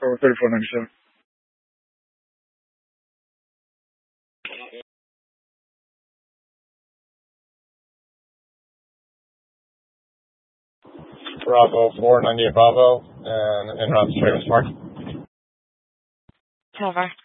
or 3497. Bravo 498 Bravo, and route to Travis Park. Over.